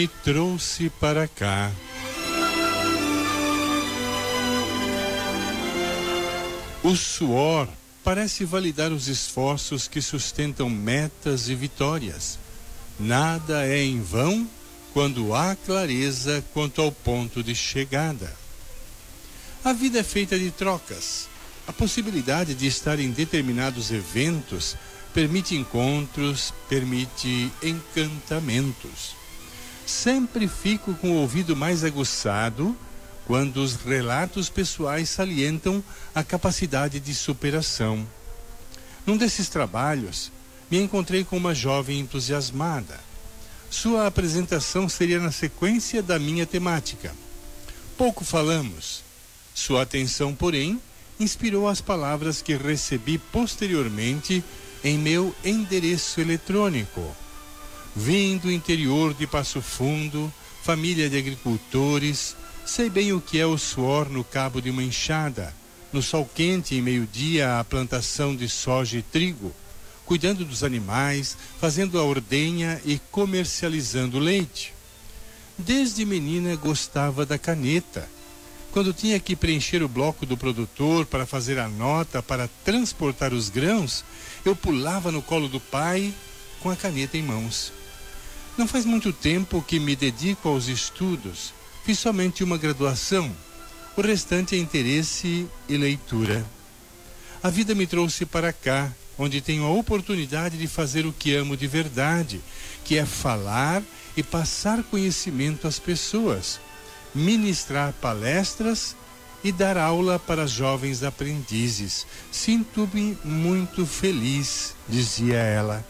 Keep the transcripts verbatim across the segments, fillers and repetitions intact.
Me trouxe para cá. O suor parece validar os esforços que sustentam metas e vitórias. Nada é em vão quando há clareza quanto ao ponto de chegada. A vida é feita de trocas. A possibilidade de estar em determinados eventos permite encontros, permite encantamentos. Sempre fico com o ouvido mais aguçado quando os relatos pessoais salientam a capacidade de superação. Num desses trabalhos, me encontrei com uma jovem entusiasmada. Sua apresentação seria na sequência da minha temática. Pouco falamos. Sua atenção, porém, inspirou as palavras que recebi posteriormente em meu endereço eletrônico. Vim do interior de Passo Fundo, família de agricultores, sei bem o que é o suor no cabo de uma enxada, no sol quente em meio-dia a plantação de soja e trigo, cuidando dos animais, fazendo a ordenha e comercializando leite. Desde menina gostava da caneta. Quando tinha que preencher o bloco do produtor para fazer a nota para transportar os grãos, eu pulava no colo do pai com a caneta em mãos. Não faz muito tempo que me dedico aos estudos. Fiz somente uma graduação. O restante é interesse e leitura. A vida me trouxe para cá, onde tenho a oportunidade de fazer o que amo de verdade, que é falar e passar conhecimento às pessoas, ministrar palestras e dar aula para jovens aprendizes. Sinto-me muito feliz, dizia ela.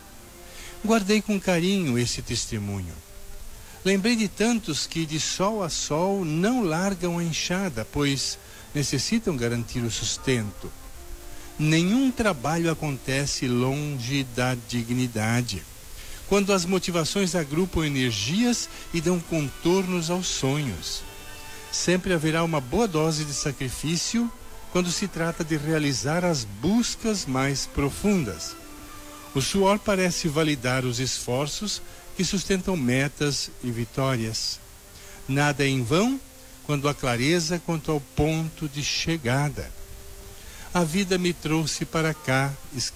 Guardei com carinho esse testemunho. Lembrei de tantos que de sol a sol não largam a enxada, pois necessitam garantir o sustento. Nenhum trabalho acontece longe da dignidade. Quando as motivações agrupam energias e dão contornos aos sonhos. Sempre haverá uma boa dose de sacrifício quando se trata de realizar as buscas mais profundas. O suor parece validar os esforços que sustentam metas e vitórias. Nada é em vão quando há clareza quanto ao ponto de chegada. A vida me trouxe para cá,